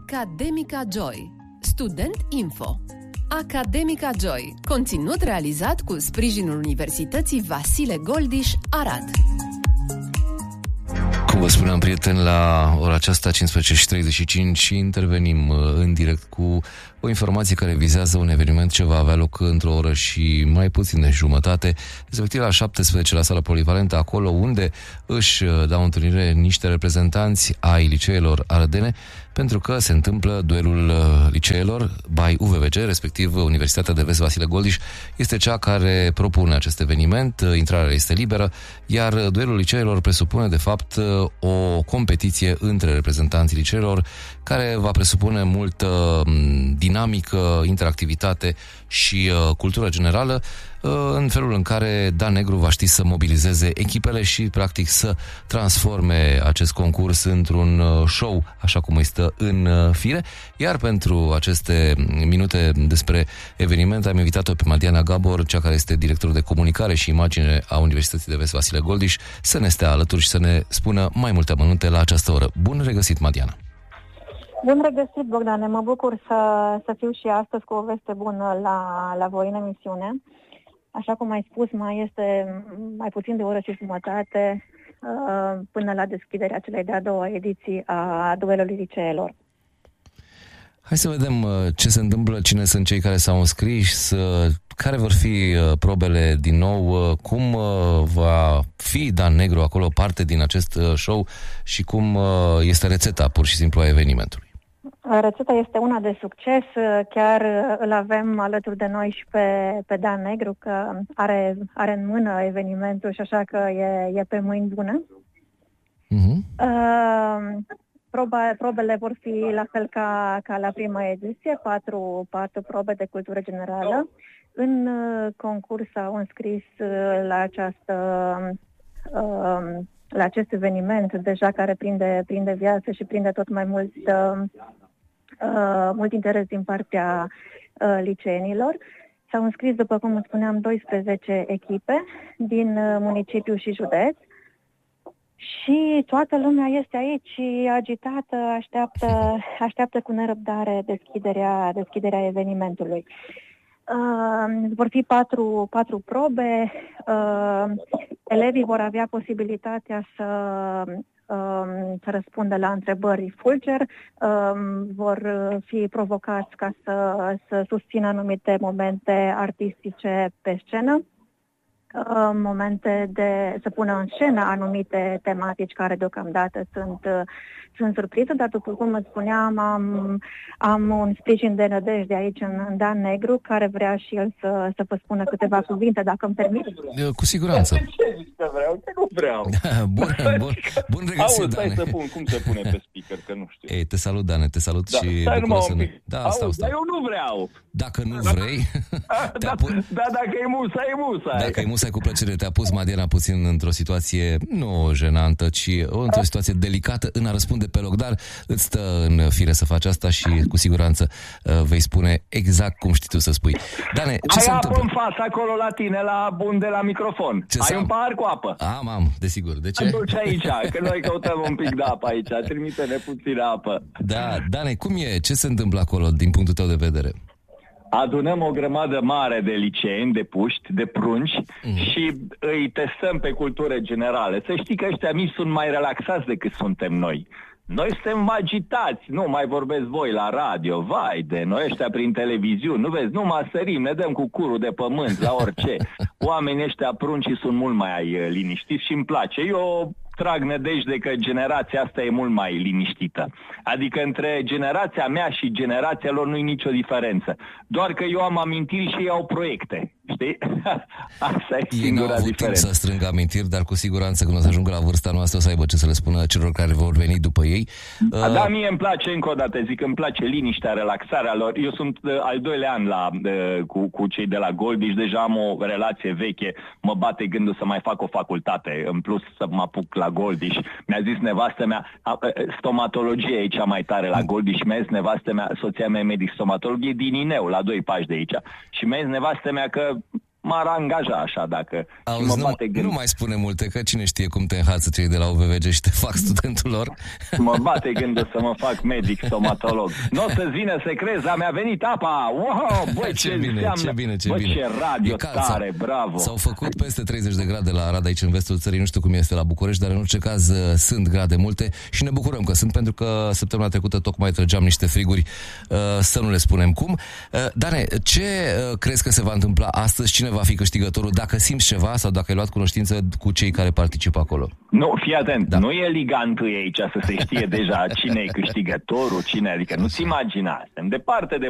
Academica Joy. Student Info. Academica Joy. Conținut realizat cu sprijinul Universității Vasile Goldiș, Arad. Cum vă spuneam, prieteni, la ora aceasta 15:35 și intervenim în direct cu o informație care vizează un eveniment ce va avea loc într-o oră și mai puțin de jumătate, respectiv la 17 la sala polivalentă, acolo unde își dau întâlnire niște reprezentanți ai liceelor arădene, pentru că se întâmplă duelul liceelor by UVVG, respectiv Universitatea de Vest Vasile Goldiș este cea care propune acest eveniment, intrarea este liberă, iar duelul liceelor presupune de fapt o competiție între reprezentanții liceelor, care va presupune multă dinamică, interactivitate și cultură generală, în felul în care Dan Negru va ști să mobilizeze echipele și practic să transforme acest concurs într-un show, așa cum îi stă în fire. Iar pentru aceste minute despre eveniment am invitat-o pe Madiana Gabor, cea care este director de comunicare și imagine a Universității de Vest Vasile Goldiș, să ne stea alături și să ne spună mai multe amănunte la această oră. Bun regăsit, Madiana! Bun regăsit, Bogdane! Mă bucur să fiu și astăzi cu o veste bună la voi în emisiune. Așa cum ai spus, mai este mai puțin de o oră și jumătate până la deschiderea celei de-a doua ediții a duelului liceelor. Hai să vedem ce se întâmplă, cine sunt cei care s-au înscris, care vor fi probele din nou, cum va fi Dan Negru acolo parte din acest show și cum este rețeta pur și simplu a evenimentului. Rețeta este una de succes, chiar îl avem alături de noi și pe Dan Negru, că are în mână evenimentul și așa că e pe mâini bune. Probele vor fi la fel ca la prima ediție, patru probe de cultură generală. În concurs au înscris la acest eveniment deja care prinde viață și prinde tot mai mult interes din partea liceenilor. S-au înscris, după cum spuneam, 12 echipe din municipiu și județ și toată lumea este aici agitată, așteaptă cu nerăbdare deschiderea evenimentului. Vor fi patru probe, elevii vor avea posibilitatea să răspundă la întrebări fulger, vor fi provocați ca să susțină anumite momente artistice pe scenă, momente să pună în scenă anumite tematici care deocamdată sunt surpriză, dar după cum îți spuneam, am un sprijin de nădejde aici în Dan Negru, care vrea și el să vă spună câteva cuvinte, dacă îmi permite. Cu siguranță. Ce zici că vreau? Că nu vreau. Bun regăsit, Auzi, Dane. cum se pune pe speaker, că nu știu. Ei, te salut, Dane, te salut și stai bucură să ne... Auzi, dar eu nu vreau. Dacă nu vrei... Dacă e musa, e musa. Dacă e musa, cu plăcere. Te-a pus Madiana puțin într-o situație nu jenantă, ci într-o situație delicată în a răspunde pe loc, dar îți stă în fire să faci asta și cu siguranță vei spune exact cum știi tu să spui. Dane, ce se întâmplă? Ai apă în față acolo la tine, de la microfon. Ai un pahar cu apă. Am, desigur. De ce? Aduce aici, că noi căutăm un pic de apă aici. Trimite-ne puțină apă. Da, Dane, cum e? Ce se întâmplă acolo din punctul tău de vedere? Adunăm o grămadă mare de liceeni, de puști, de prunci și îi testăm pe cultură generală. Să știi că ăștia mici sunt mai relaxați decât suntem noi. Noi suntem agitați, nu mai vorbesc voi la radio, vai de noi ăștia prin televiziuni, nu vezi, nu mă sărim, ne dăm cu curul de pământ la orice. Oamenii ăștia pruncii sunt mult mai liniștiți și îmi place. Eu trag nădejde că generația asta e mult mai liniștită. Adică între generația mea și generația lor nu e nicio diferență. Doar că eu am amintiri și ei au proiecte. Știi? Asta e singura diferență. Timp să strângă amintiri, dar cu siguranță când o să ajungă la vârsta noastră o să aibă ce să le spună celor care vor veni după ei. Da, mie îmi place, încă o dată zic, îmi place liniștea, relaxarea lor. Eu sunt al doilea an cu cei de la Goldiș, deja am o relație veche, mă bate gândul să mai fac o facultate, în plus să mă apuc la Goldiș. Mi-a zis nevastă mea, stomatologie e cea mai tare la Goldiș, mi-a zis nevastă mea, soția mea e medic stomatolog, e din Ineu, la 2 pași de aici. Și mi-a zis nevastă mea că m-ar angaja așa dacă... Auzi, nu mai spune multe, că cine știe cum te înhață cei de la UVVG și te fac studentul lor. Mă bate gândul să mă fac medic, stomatolog. Nu o să vină să crezi, mi-a venit apa! Wow, băi, ce bine, ce radio tare, bravo! S-au făcut peste 30 de grade la Arad, aici în vestul țării, nu știu cum este la București, dar în orice caz sunt grade multe și ne bucurăm că sunt, pentru că săptămâna trecută tocmai trăgeam niște friguri, să nu le spunem cum. Dane, ce crezi că se va întâmpla astăzi? Cine va fi câștigătorul? Dacă simți ceva sau dacă ai luat cunoștință cu cei care participă acolo? Nu, fii atent, da. Nu e Liga 1 aici să se știe deja cine e câștigătorul, adică nu-ți imagina, suntem departe de